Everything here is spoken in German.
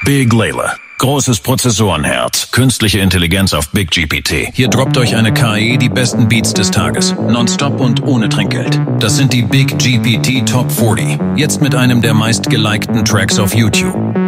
Big Layla. Großes Prozessorenherz, künstliche Intelligenz auf Big GPT. Hier droppt euch eine KI die besten Beats des Tages. Nonstop und ohne Trinkgeld. Das sind die Big GPT Top 40. Jetzt mit einem der meistgelikten Tracks auf YouTube.